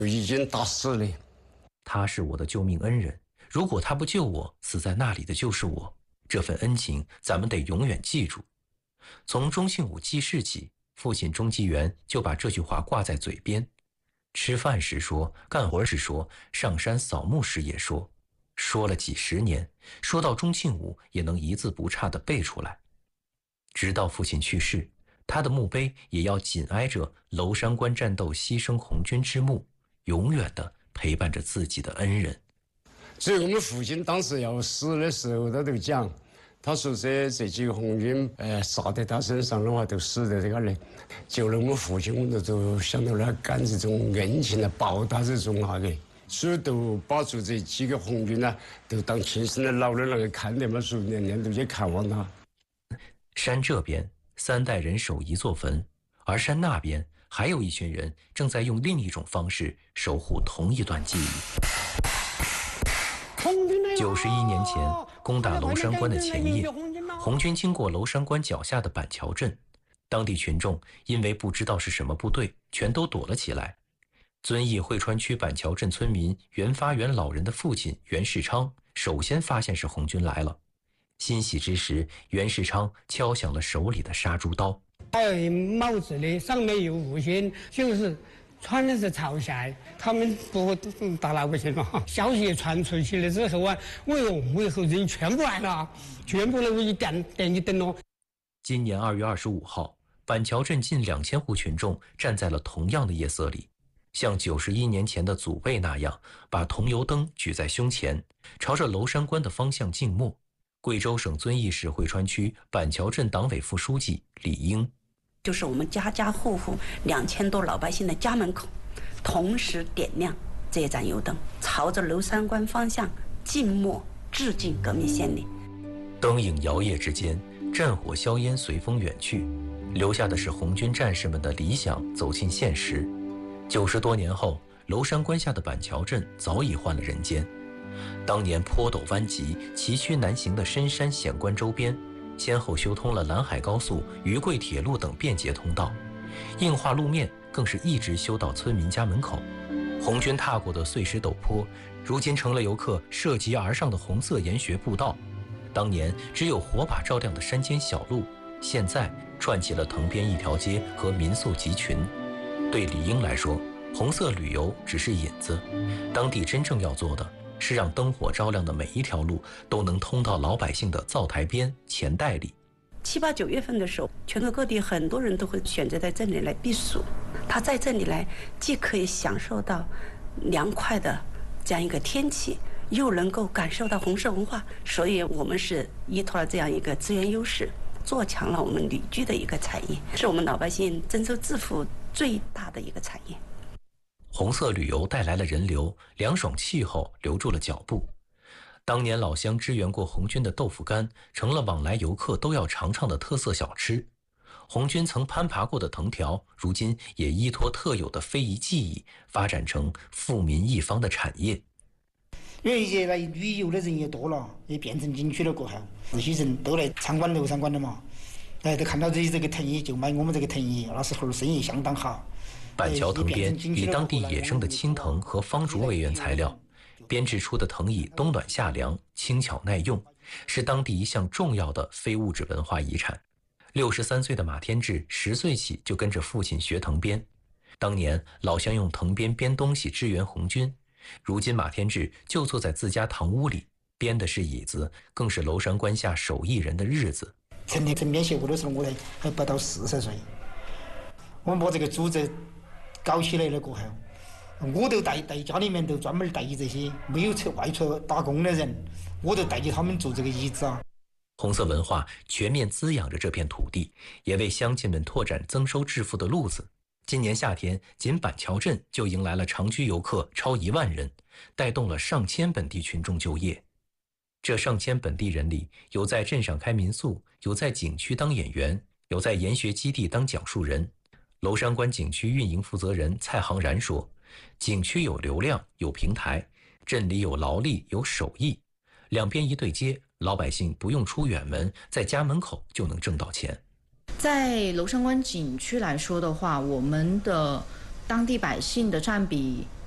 已经打死了。 他是我的救命恩人，如果他不救我，死在那里的就是我。这份恩情，咱们得永远记住。从钟庆武记事起，父亲钟基元就把这句话挂在嘴边。吃饭时说，干活时说，上山扫墓时也说，说了几十年，说到钟庆武也能一字不差地背出来。直到父亲去世，他的墓碑也要紧挨着娄山关战斗牺牲红军之墓，永远地陪伴着自己的恩人。 所以我们父亲当时要死的时候，他都讲，他说这几个红军杀在他身上的话，都死在这个里。救了我们父亲，我们都想到了干这种恩情来报答这种那个，所以都把住这几个红军呢，都当亲生的老的那个看的嘛，所以年年都去看望他。 山这边3代人守一座坟，而山那边还有一群人正在用另一种方式守护同一段记忆。91年前攻打娄山关的前夜，红军经过娄山关脚下的板桥镇，当地群众因为不知道是什么部队，全都躲了起来。遵义汇川区板桥镇村民袁发元老人的父亲袁世昌首先发现是红军来了，欣喜之时，袁世昌敲响了手里的杀猪刀。 还有帽子的上面有五星，就是穿的是朝鲜，他们不打老百姓嘛。消息传出去了之后啊，为何人全部来了，全部来我一点一灯哦。 今年2月25号，板桥镇近2000户群众站在了同样的夜色里，像91年前的祖辈那样，把桐油灯举在胸前，朝着娄山关的方向静默。贵州省遵义市汇川区板桥镇党委副书记李英， 就是我们家家户户2000多老百姓的家门口，同时点亮这盏油灯，朝着娄山关方向静默致敬革命先烈。 灯影摇曳之间，战火硝烟随风远去，留下的是红军战士们的理想走进现实。90多年后，娄山关下的板桥镇早已换了人间。当年坡陡弯急、崎岖难行的深山险关周边，先后修通了兰海高速、渝贵铁路等便捷通道，硬化路面更是一直修到村民家门口。红军踏过的碎石陡坡，如今成了游客涉级而上的红色研学步道。当年只有火把照亮的山间小路，现在串起了藤边一条街和民宿集群。对李英来说，红色旅游只是引子，当地真正要做的是让灯火照亮的每一条路都能通到老百姓的灶台边、钱袋里。 7、8、9月份的时候，全国各地很多人都会选择在这里来避暑。他在这里来，既可以享受到凉快的这样一个天气，又能够感受到红色文化。所以我们是依托了这样一个资源优势，做强了我们旅居的一个产业，是我们老百姓增收致富最大的一个产业。 红色旅游带来了人流，凉爽气候留住了脚步。当年老乡支援过红军的豆腐干，成了往来游客都要尝尝的特色小吃。红军曾攀爬过的藤条，如今也依托特有的非遗技艺，发展成富民一方的产业。 因为一些来旅游的人也多了，也变成景区了过后，这些人都来参观娄山关的嘛，都看到这个藤椅就买我们这个藤椅，那时候生意相当好。 板桥藤编以当地野生的青藤和方竹为原材料，编制出的藤椅冬暖夏凉，轻巧耐用，是当地一项重要的非物质文化遗产。63岁的马天志10岁起就跟着父亲学藤编，当年老乡用藤编编东西支援红军，如今马天志就坐在自家堂屋里，编的是椅子，更是娄山关下手艺人的日子。 成立藤编协会的时候，我还不到40岁，我们把这个组织搞起来了过后，我都带家里面都专门带这些没有外出打工的人，我都带着他们做这个椅子啊。 红色文化全面滋养着这片土地，也为乡亲们拓展增收致富的路子。今年夏天，仅板桥镇就迎来了常居游客超1万人，带动了上千本地群众就业。这上千本地人里，有在镇上开民宿，有在景区当演员，有在研学基地当讲述人。娄山关景区运营负责人蔡航然说，景区有流量，有平台，镇里有劳力，有手艺，两边一对接，老百姓不用出远门，在家门口就能挣到钱。 在娄山关景区来说的话，我们的当地百姓的占比